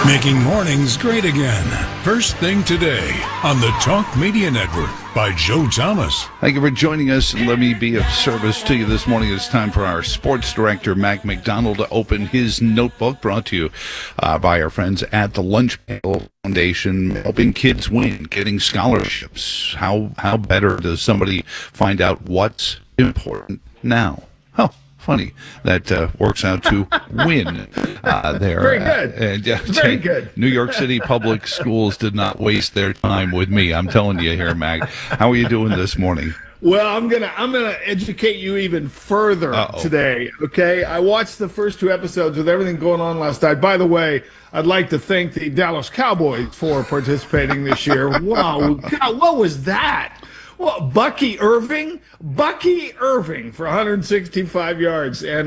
Making mornings great again. First thing today on the Talk Media Network by Joe Thomas. Thank you for joining us. Let me be of service to you this morning. It's time for our sports director, Mac McDonald, to open his notebook, brought to you by our friends at the Lunch Pail Foundation, helping kids win, getting scholarships. How better does somebody find out what's important now? Oh, funny. That works out to win there. Very good. Very good. New York City Public Schools did not waste their time with me. I'm telling you here, Mag. How are you doing this morning? Well, I'm gonna educate you even further today. Okay, I watched the first two episodes with everything going on last night. By the way, I'd like to thank the Dallas Cowboys for participating this year. Wow, God, what was that? Well, Bucky Irving for 165 yards, and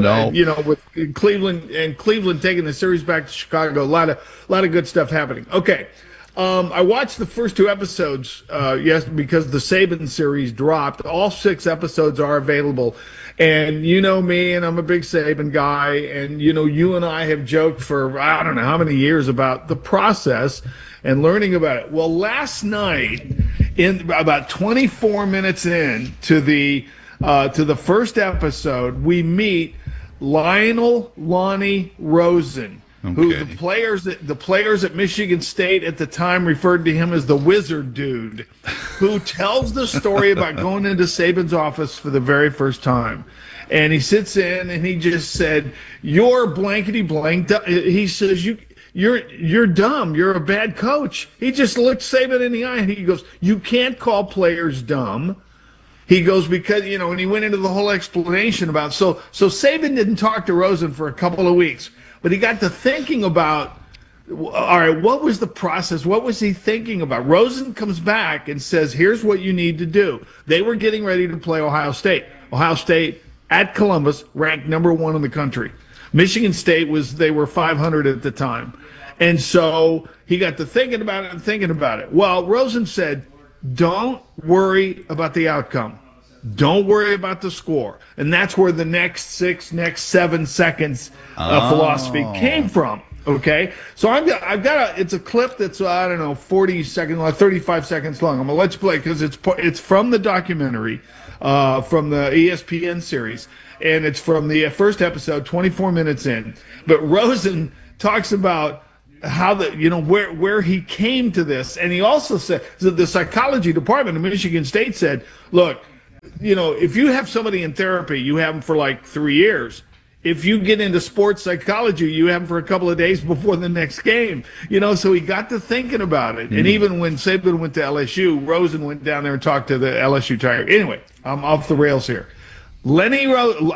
with Cleveland taking the series back to Chicago, a lot of good stuff happening. Okay, I watched the first two episodes, because the Saban series dropped. All 6 episodes are available, and you know me, and I'm a big Saban guy, and you and I have joked for I don't know how many years about the process and learning about it. Well, last night, in about 24 minutes in to the first episode, we meet Lionel Lonnie Rosen, who the players at Michigan State at the time referred to him as the Wizard Dude, who tells the story about going into Saban's office for the very first time. And he sits in and he just said, "You're blankety blank." He says, You're dumb. You're a bad coach. He just looked Saban in the eye and he goes, "You can't call players dumb." He goes, because, and he went into the whole explanation about, so Saban didn't talk to Rosen for a couple of weeks, but he got to thinking about, all right, what was the process? What was he thinking about? Rosen comes back and says, "Here's what you need to do." They were getting ready to play Ohio State. Ohio State at Columbus, ranked number 1 in the country. Michigan State they were 500 at the time. And so he got to thinking about it. Well, Rosen said, "Don't worry about the outcome. Don't worry about the score." And that's where the next 7 seconds philosophy came from. Okay, so I've got it's a clip that's 40 seconds long, 35 seconds long. I'm gonna let you play because it's from the documentary, from the ESPN series, and it's from the first episode, 24 minutes in. But Rosen talks about how where he came to this, and he also said that the psychology department of Michigan State said, "Look, if you have somebody in therapy, you have them for like 3 years. If you get into sports psychology, you have them for a couple of days before the next game." So he got to thinking about it. And even when Saban went to LSU, Rosen went down there and talked to the LSU Tiger. Anyway, I'm off the rails here. Lonnie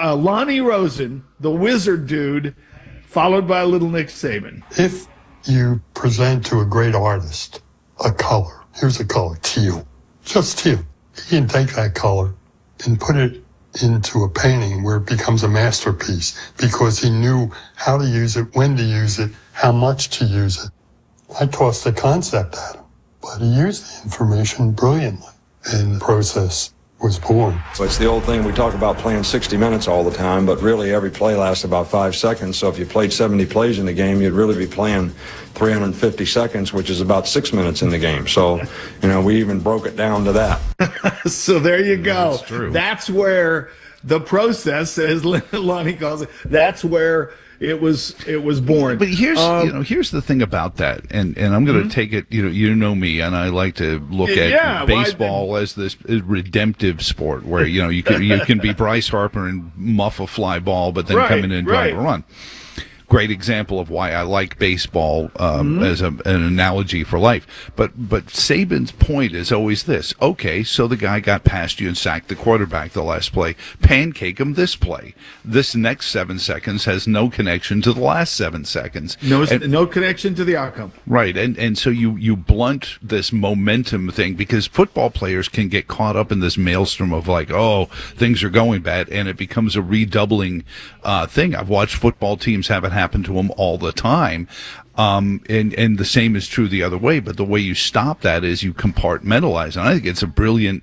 Rosen, the Wizard Dude, followed by little Nick Saban. If you present to a great artist a color, here's a color, teal, just teal. He can take that color and put it into a painting where it becomes a masterpiece because he knew how to use it, when to use it, how much to use it. I tossed the concept at him, but he used the information brilliantly, and the process was born. So it's the old thing, we talk about playing 60 minutes all the time, but really every play lasts about 5 seconds. So if you played 70 plays in the game, you'd really be playing 350 seconds, which is about 6 minutes in the game. So, we even broke it down to that. So there you go. That's true. That's where the process, as Lonnie calls it, that's where it was born. But here's the thing about that, and I'm going to take it. You know me, and I like to look at baseball as this redemptive sport where you can be Bryce Harper and muff a fly ball, but then come in and drive a run. Great example of why I like baseball as an analogy for life. But Saban's point is always this. Okay, so the guy got past you and sacked the quarterback the last play. Pancake him this play. This next 7 seconds has no connection to the last 7 seconds. No connection to the outcome. Right, and so you blunt this momentum thing because football players can get caught up in this maelstrom of like, oh, things are going bad, and it becomes a redoubling thing. I've watched football teams have it happen to them all the time. And the same is true the other way, but the way you stop that is you compartmentalize. And I think it's a brilliant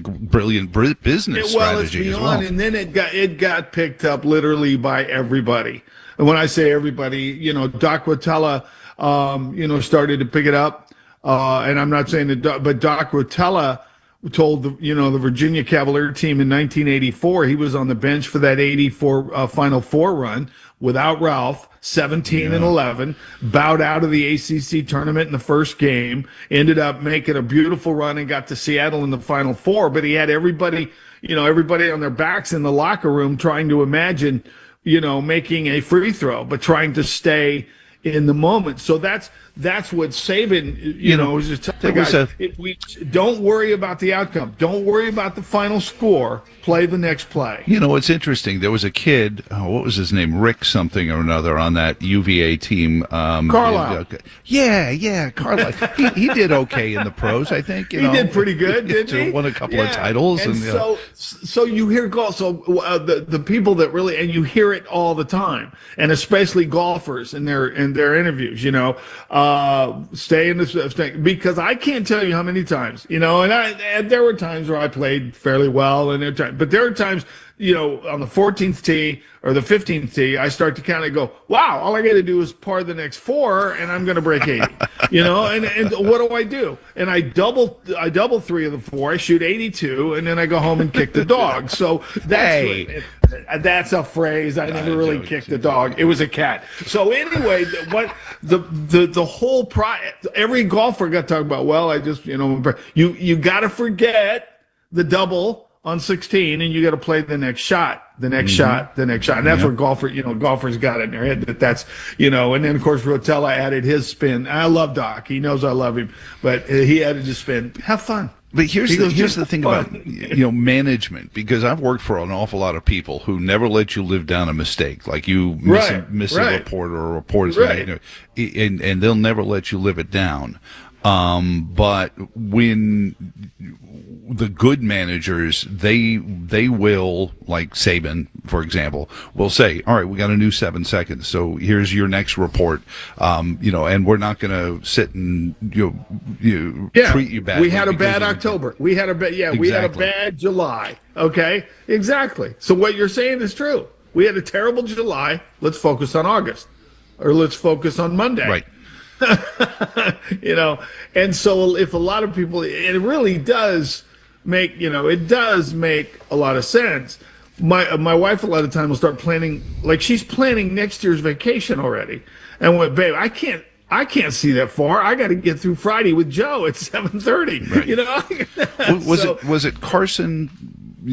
business strategy as well. And then it got picked up literally by everybody. And when I say everybody, Doc Watella started to pick it up. And I'm not saying that, but Doc Rotella told the Virginia Cavalier team in 1984, he was on the bench for that 84 Final Four run without Ralph, 17-11, bowed out of the ACC tournament in the first game, ended up making a beautiful run and got to Seattle in the Final Four. But he had everybody on their backs in the locker room trying to imagine, making a free throw, but trying to stay in the moment. So that's what Saban, is just telling guys. We don't worry about the outcome. Don't worry about the final score. Play the next play. It's interesting. There was a kid, what was his name? Rick something or another on that UVA team. Carlisle. Yeah, Carlisle. he did okay in the pros, I think. He did pretty good, didn't he? Won a couple of titles. And so you hear golf. So the people that really, and you hear it all the time, and especially golfers in their interviews, stay in the, because I can't tell you how many times, and there were times where I played fairly well, but there are times, on the 14th tee or the 15th tee, I start to kind of go, wow, all I got to do is par the next 4 and I'm going to break 80, and what do? And I double 3 of the 4, I shoot 82, and then I go home and kick the dog. So that's a phrase. I never really kicked the dog. It was a cat. So anyway, the whole every golfer got talking about, well, I just, you got to forget the double on 16, and you got to play the next shot, the next shot. And that's where golfers got it in their head that's, and then of course Rotella added his spin. I love Doc. He knows I love him, but he added his spin. Have fun. But here's the thing about management, because I've worked for an awful lot of people who never let you live down a mistake, like you miss a report or a report is and they'll never let you live it down. But when the good managers, they will, like Saban, for example, will say, all right, we got a new 7 seconds. So here's your next report. And we're not going to sit and, treat you badly. We had a bad October. We had a bad July. Okay. Exactly. So what you're saying is true. We had a terrible July. Let's focus on August, or let's focus on Monday. Right. And so if a lot of people, it really does make, it does make a lot of sense. My wife a lot of time will start planning, like she's planning next year's vacation already. And went, babe, I can't see that far. I got to get through Friday with Joe at 7:30. Right. Was it Carson